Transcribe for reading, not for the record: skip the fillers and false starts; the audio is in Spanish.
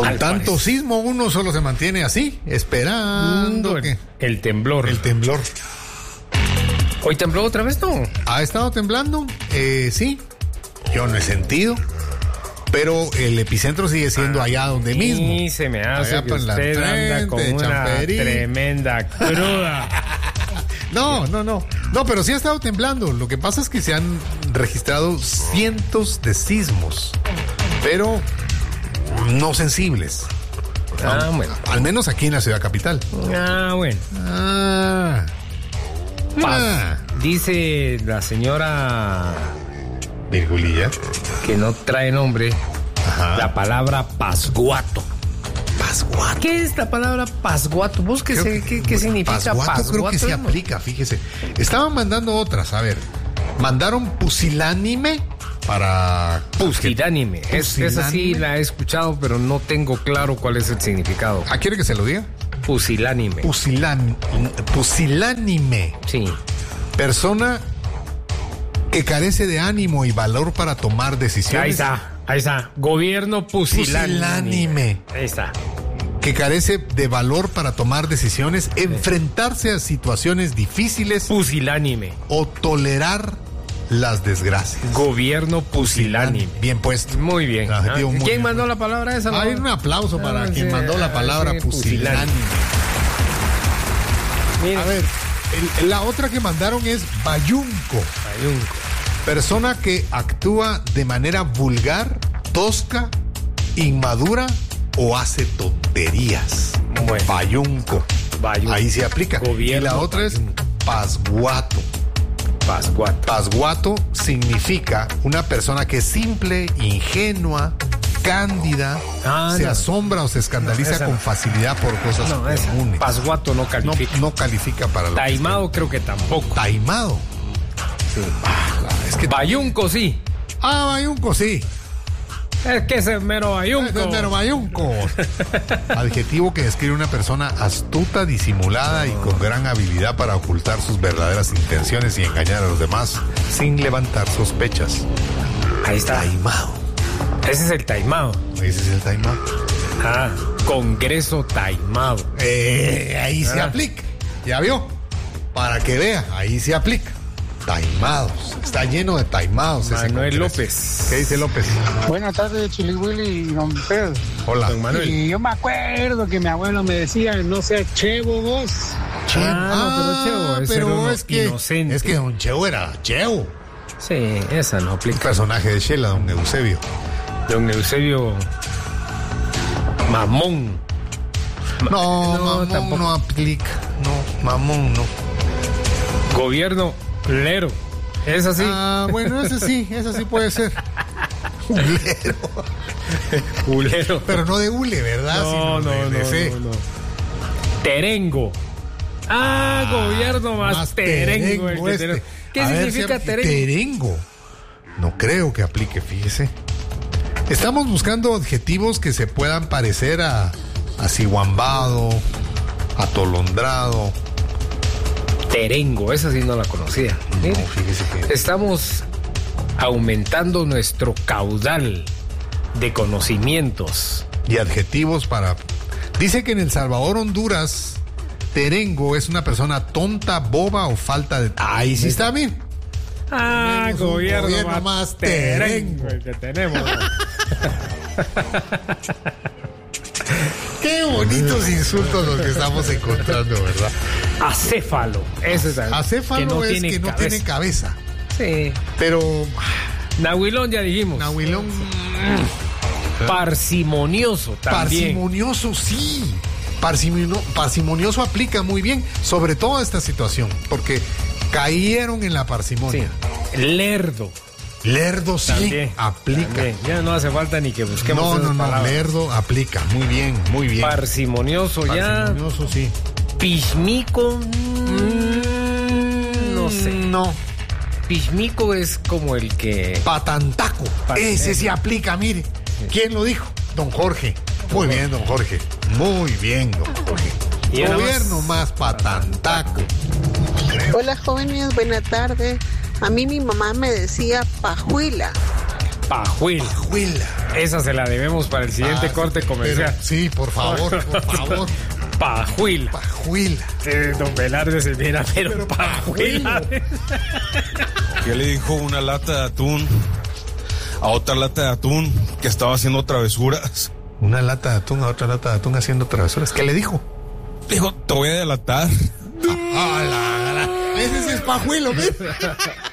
Con tanto sismo uno solo se mantiene así, esperando que... El temblor. ¿Hoy tembló otra vez, no? ¿Ha estado temblando? Sí. Yo no he sentido. Pero el epicentro sigue siendo allá donde mismo. Sí, se me hace allá que usted anda con una tremenda cruda. No, pero sí ha estado temblando. Lo que pasa es que se han registrado cientos de sismos, pero no sensibles. Bueno. Al menos aquí en la ciudad capital. Bueno. Dice la señora Virgulilla, que no trae nombre. Ajá. La palabra pasguato. Pasguato. ¿Qué es la palabra pasguato? ¿Vos qué significa pasguato? Creo que se aplica, fíjese. Estaban mandando otras, a ver. Mandaron pusilánime para... Pusilánime. Esa sí la he escuchado, pero no tengo claro cuál es el significado. ¿Quiere que se lo diga? Pusilánime. Pusilánime. Sí. Persona que carece de ánimo y valor para tomar decisiones. Ahí está. Gobierno pusilánime. Ahí está. Que carece de valor para tomar decisiones, enfrentarse a situaciones difíciles. Pusilánime. O tolerar las desgracias. Gobierno pusilánime. Bien puesto. Muy bien. ¿Quién mandó la palabra esa? Hay un aplauso para quien mandó la palabra pusilánime. A ver, la otra que mandaron es bayunco. Persona que actúa de manera vulgar, tosca, inmadura o hace tonterías. Bueno. Bayunco. Ahí se aplica. Gobierno, y la otra es pasguato. Pasguato significa una persona que es simple, ingenua, cándida, se asombra o se escandaliza con facilidad por cosas comunes. Pasguato no califica. No califica para lo taimado creo que tampoco. Taimado. Sí. Es que bayunco sí. Bayunco sí. Es que ese es mero bayunco. Adjetivo que describe una persona astuta, disimulada y con gran habilidad para ocultar sus verdaderas intenciones y engañar a los demás sin levantar sospechas. Ahí está. Taimado. Ese es el taimado. Congreso taimado. Ahí se aplica. ¿Ya vio? Para que vea, ahí se aplica. Taimados. Está lleno de taimados. Manuel López. ¿Qué dice López? Buenas tardes, Chili Willy y don Pedro. Hola. Don Manuel. Y yo me acuerdo que mi abuelo me decía, no sea chevo vos. Pero es que inocente. Es que don Chevo era Chevo. Sí, esa no aplica. Un personaje de Shela, don Eusebio. Don Eusebio Mamón. Mamón tampoco. no aplica. No, mamón no. Gobierno lero. ¿Es así? Bueno, ese sí puede ser. Hulero. Pero no de hule, ¿verdad? No. Terengo. Gobierno más terengo. ¿Qué significa terengo? Terengo. No creo que aplique, fíjese. Estamos buscando adjetivos que se puedan parecer a ciguambado, atolondrado. Terengo, esa sí no la conocía. No, fíjese que... Estamos aumentando nuestro caudal de conocimientos. Y adjetivos para... Dice que en El Salvador, Honduras, terengo es una persona tonta, boba o falta de... Ahí sí está bien. Gobierno más terengo el que tenemos. Qué bonitos insultos los que estamos encontrando, ¿verdad? Acéfalo. Ese es acéfalo que no tiene cabeza. Sí. Pero... Nahuilón ya dijimos. Nahuilón... Parsimonioso también. Parsimonioso, sí. Parsimonioso aplica muy bien, sobre todo a esta situación, porque cayeron en la parsimonia. Sí. Lerdo. Lerdo sí también, aplica. También. Ya no hace falta ni que busquemos. No, lerdo aplica. Muy bien. Parsimonioso ya. Parsimonioso, sí. Pismico. No sé. No. Pismico es como el que... Patantaco. Ese sí aplica, mire. ¿Quién lo dijo? Don Jorge. Muy bien, don Jorge. Muy bien, don Jorge. Gobierno más patantaco. Hola, jóvenes. Buenas tardes. A mí mi mamá me decía pajuila. Pajuila. Esa se la debemos para el siguiente corte comercial. Sí, por favor. Pajuila. Don Velarde se mira, pero pajuila. ¿Qué le dijo una lata de atún a otra lata de atún que estaba haciendo travesuras? Una lata de atún a otra lata de atún haciendo travesuras. ¿Qué le dijo? Dijo, te voy a delatar. Ese sí es pajuelo, ¿ves?